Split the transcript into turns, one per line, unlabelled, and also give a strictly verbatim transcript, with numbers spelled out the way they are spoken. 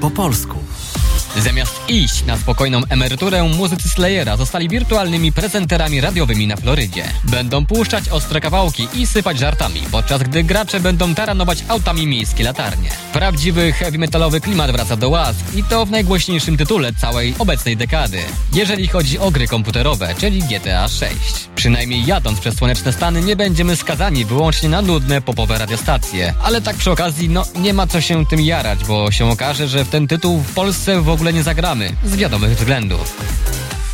po polsku.
Zamiast iść na spokojną emeryturę, muzycy Slayera zostali wirtualnymi prezenterami radiowymi na Florydzie. Będą puszczać ostre kawałki i sypać żartami, podczas gdy gracze będą taranować autami miejskie latarnie. Prawdziwy heavy metalowy klimat wraca do łask i to w najgłośniejszym tytule całej obecnej dekady, jeżeli chodzi o gry komputerowe, czyli G T A sześć. Przynajmniej jadąc przez słoneczne Stany nie będziemy skazani wyłącznie na nudne popowe radiostacje. Ale tak przy okazji, no nie ma co się tym jarać, bo się okaże, że w ten tytuł w Polsce w ogóle nie zagramy, z wiadomych względów.